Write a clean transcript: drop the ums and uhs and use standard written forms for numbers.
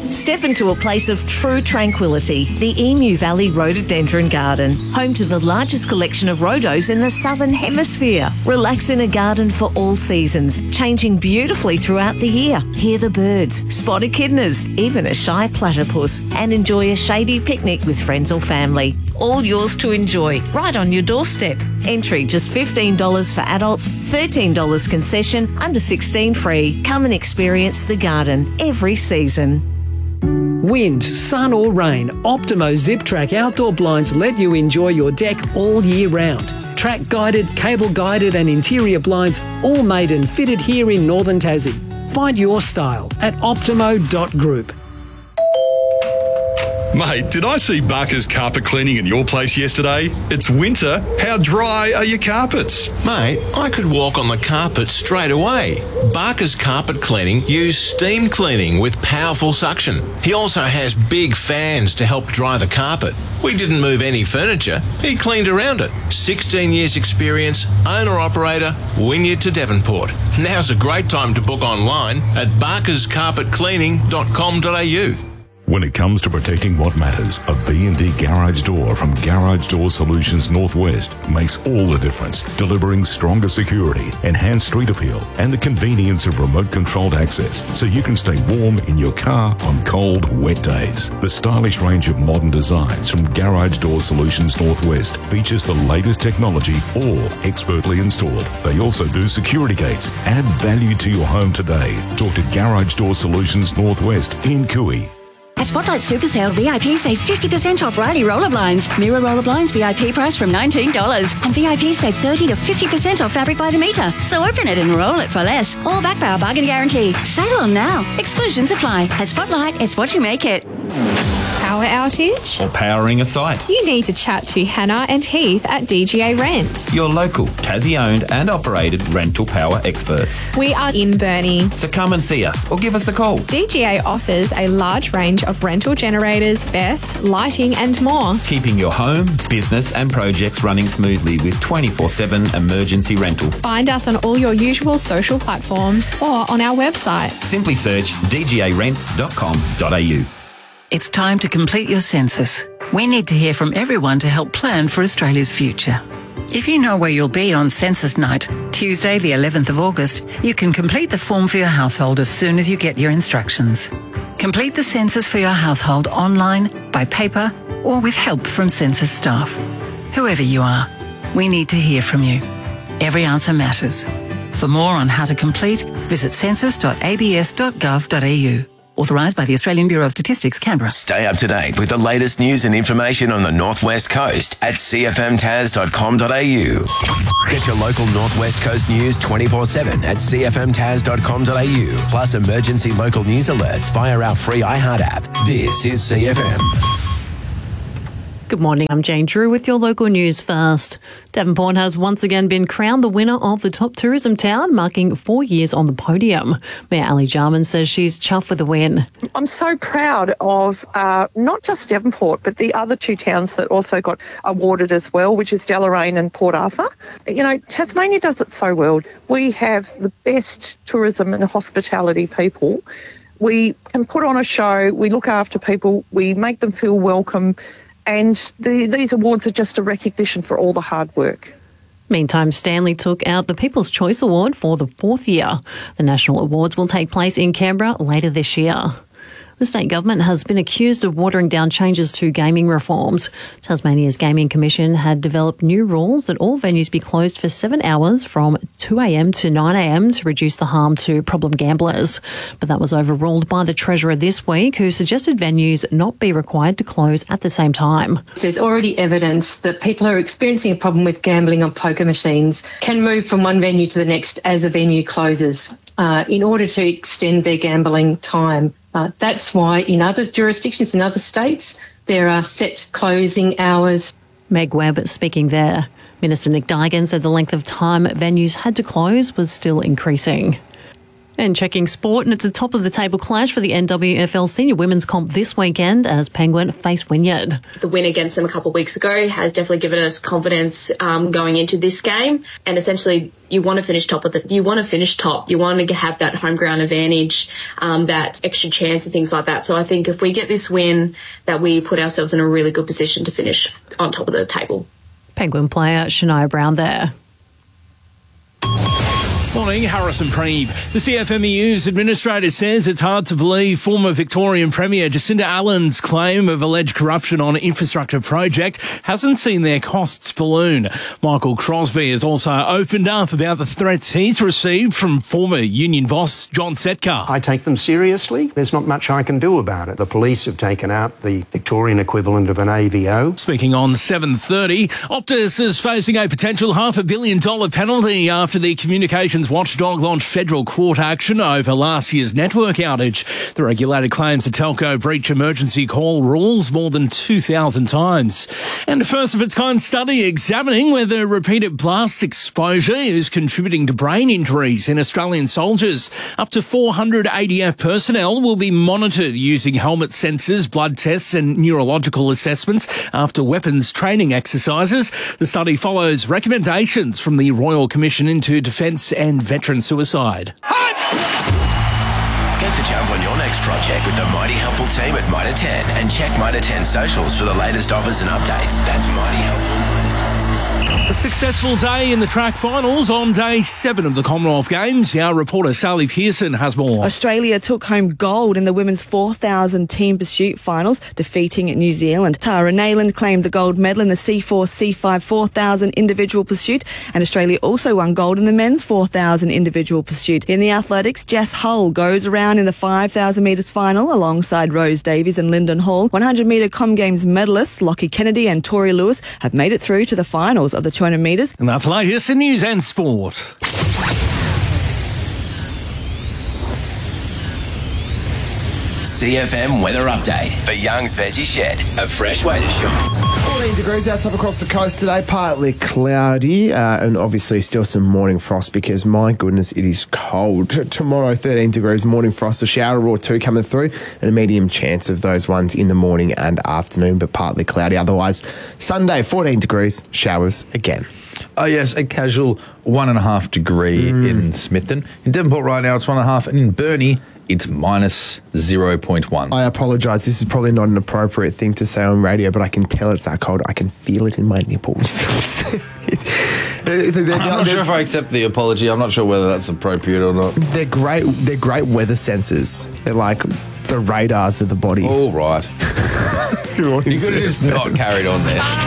Step into a place of true tranquility, the Emu Valley Rhododendron Garden, home to the largest collection of rhodos in the Southern Hemisphere. Relax in a garden for all seasons, changing beautifully throughout the year. Hear the birds, spot echidnas, even a shy platypus, and enjoy a shady picnic with friends or family. All yours to enjoy, right on your doorstep. Entry just $15 for adults, $13 concession, under 16 free. Come and experience the garden every season. Wind, sun or rain, Optimo Zip Track outdoor blinds let you enjoy your deck all year round. Track guided, cable guided and interior blinds, all made and fitted here in Northern Tassie. Find your style at optimo.group. Mate, did I see Barker's carpet cleaning in your place yesterday? It's winter. How dry are your carpets? Mate, I could walk on the carpet straight away. Barker's carpet cleaning uses steam cleaning with powerful suction. He also has big fans to help dry the carpet. We didn't move any furniture. He cleaned around it. 16 years experience, owner-operator, Wynyard to Devonport. Now's a great time to book online at barkerscarpetcleaning.com.au. When it comes to protecting what matters, a B&D garage door from Garage Door Solutions Northwest makes all the difference, delivering stronger security, enhanced street appeal, and the convenience of remote-controlled access so you can stay warm in your car on cold, wet days. The stylish range of modern designs from Garage Door Solutions Northwest features the latest technology, all expertly installed. They also do security gates. Add value to your home today. Talk to Garage Door Solutions Northwest in Cooey. At Spotlight Super Sale, VIP save 50% off Riley roller blinds. Mirror roller blinds VIP price from $19. And VIP save 30 to 50% off fabric by the metre. So open it and roll it for less. All backed by our bargain guarantee. Sale on now. Exclusions apply. At Spotlight, it's what you make it. Power outage? Or powering a site? You need to chat to Hannah and Heath at DGA Rent. Your local, Tassie-owned and operated rental power experts. We are in Burnie. So come and see us or give us a call. DGA offers a large range of rental generators, BESS, lighting and more. Keeping your home, business and projects running smoothly with 24/7 emergency rental. Find us on all your usual social platforms or on our website. Simply search dgarent.com.au. It's time to complete your census. We need to hear from everyone to help plan for Australia's future. If you know where you'll be on census night, Tuesday the 11th of August, you can complete the form for your household as soon as you get your instructions. Complete the census for your household online, by paper, or with help from census staff. Whoever you are, we need to hear from you. Every answer matters. For more on how to complete, visit census.abs.gov.au. Authorised by the Australian Bureau of Statistics, Canberra. Stay up to date with the latest news and information on the Northwest Coast at cfmtas.com.au. Get your local Northwest Coast news 24/7 at cfmtas.com.au. Plus emergency local news alerts via our free iHeart app. This is CFM. Good morning, I'm Jane Drew with your local news first. Devonport has once again been crowned the winner of the top tourism town, marking 4 years on the podium. Mayor Ali Jarman says she's chuffed with the win. I'm so proud of not just Devonport, but the other two towns that also got awarded as well, which is Deloraine and Port Arthur. You know, Tasmania does it so well. We have the best tourism and hospitality people. We can put on a show, we look after people, we make them feel welcome. And these awards are just a recognition for all the hard work. Meantime, Stanley took out the People's Choice Award for the 4th year. The national awards will take place in Canberra later this year. The state government has been accused of watering down changes to gaming reforms. Tasmania's Gaming Commission had developed new rules that all venues be closed for 7 hours from 2 a.m. to 9 a.m. to reduce the harm to problem gamblers. But that was overruled by the Treasurer this week, who suggested venues not be required to close at the same time. There's already evidence that people who are experiencing a problem with gambling on poker machines can move from one venue to the next as a venue closes in order to extend their gambling time. That's why in other jurisdictions, in other states, there are set closing hours. Meg Webb speaking there. Minister Nick Dygan said the length of time venues had to close was still increasing. And checking sport, and it's a top-of-the-table clash for the NWFL Senior Women's Comp this weekend as Penguin face Wynyard. The win against them a couple of weeks ago has definitely given us confidence going into this game. And essentially, you want to finish top. You want to have that home ground advantage, that extra chance and things like that. So I think if we get this win, that we put ourselves in a really good position to finish on top of the table. Penguin player Shania Brown there. Morning, Harrison Preeb. The CFMEU's administrator says it's hard to believe former Victorian Premier Jacinda Allen's claim of alleged corruption on an infrastructure project hasn't seen their costs balloon. Michael Crosby has also opened up about the threats he's received from former union boss John Setka. I take them seriously. There's not much I can do about it. The police have taken out the Victorian equivalent of an AVO. Speaking on 7:30, Optus is facing a potential $500 million penalty after the communications watchdog launched federal court action over last year's network outage. The regulator claims the telco breached emergency call rules more than 2,000 times. And a first-of-its-kind study examining whether repeated blast exposure is contributing to brain injuries in Australian soldiers. Up to 400 ADF personnel will be monitored using helmet sensors, blood tests and neurological assessments after weapons training exercises. The study follows recommendations from the Royal Commission into Defence and Veteran Suicide. Get the jump on your next project with the Mighty Helpful team at Mitre 10 and check Mitre 10 socials for the latest offers and updates. That's Mighty Helpful. A successful day in the track finals on day 7 of the Commonwealth Games. Our reporter Sally Pearson has more. Australia took home gold in the women's 4,000 team pursuit finals, defeating New Zealand. Tara Nayland claimed the gold medal in the C4, C5 4,000 individual pursuit, and Australia also won gold in the men's 4,000 individual pursuit. In the athletics, Jess Hull goes around in the 5,000 metres final alongside Rose Davies and Lyndon Hall. 100-metre Com Games medalists Lockie Kennedy and Tori Lewis have made it through to the finals of the 200 metres. And that's the latest in news and sport. CFM weather update for Young's Veggie Shed, a fresh way to shop. 14 degrees outside across the coast today, partly cloudy, and obviously still some morning frost because, my goodness, it is cold. Tomorrow, 13 degrees, morning frost, a shower or two coming through, and a medium chance of those ones in the morning and afternoon, but partly cloudy. Otherwise, Sunday, 14 degrees, showers again. Oh, yes, a casual 1.5 degree in Smithton. In Devonport right now, it's 1.5, and in Burnie, it's minus 0.1. I apologise. This is probably not an appropriate thing to say on radio, but I can tell it's that cold. I can feel it in my nipples. I'm not sure if I accept the apology. I'm not sure whether that's appropriate or not. They're great weather sensors. They're like the radars of the body. All right. You could have just not carried on there.